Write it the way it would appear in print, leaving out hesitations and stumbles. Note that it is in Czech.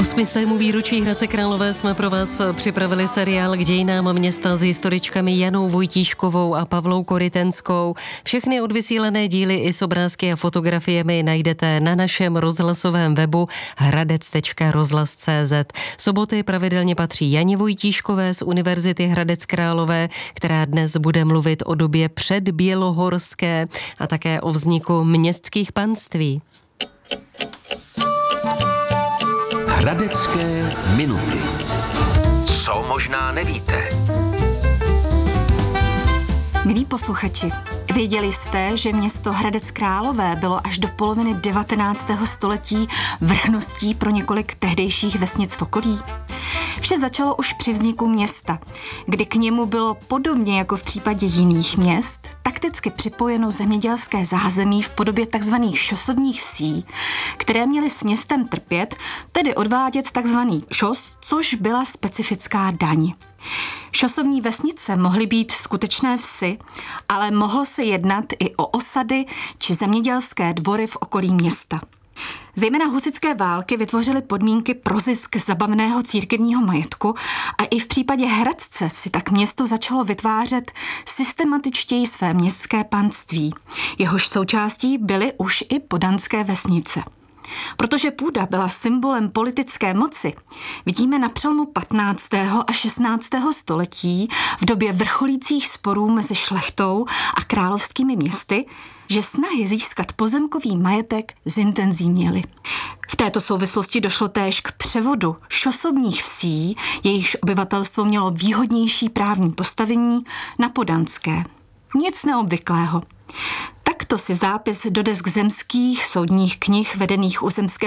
800. výročí Hradce Králové jsme pro vás připravili seriál k dějinám města s historičkami Janou Vojtíškovou a Pavlou Korytenskou. Všechny odvysílané díly i s obrázky a fotografiemi najdete na našem rozhlasovém webu hradec.rozhlas.cz. Soboty pravidelně patří Janě Vojtíškové z Univerzity Hradec Králové, která dnes bude mluvit o době předbělohorské a také o vzniku městských panství. Hradecké minuty. Co možná nevíte? Milí posluchači, věděli jste, že město Hradec Králové bylo až do poloviny 19. století vrchností pro několik tehdejších vesnic v okolí? Vše začalo už při vzniku města, kdy k němu bylo podobně jako v případě jiných měst takticky připojeno zemědělské zázemí v podobě tzv. Šosovních vsí, které měly s městem trpět, tedy odvádět tzv. Šos, což byla specifická daň. Šosovní vesnice mohly být skutečné vsi, ale mohlo se jednat i o osady či zemědělské dvory v okolí města. Zejména husitské války vytvořily podmínky pro zisk zabavného církevního majetku a i v případě Hradce si tak město začalo vytvářet systematičtěji své městské panství. Jehož součástí byly už i poddanské vesnice. Protože půda byla symbolem politické moci, vidíme na přelomu 15. a 16. století v době vrcholících sporů mezi šlechtou a královskými městy, že snahy získat pozemkový majetek zintenzívněly. V této souvislosti došlo též k převodu šosovních vsí, jejichž obyvatelstvo mělo výhodnější právní postavení, na poddanské. Nic neobvyklého. Takto si zápis do desk zemských soudních knih vedených u zemského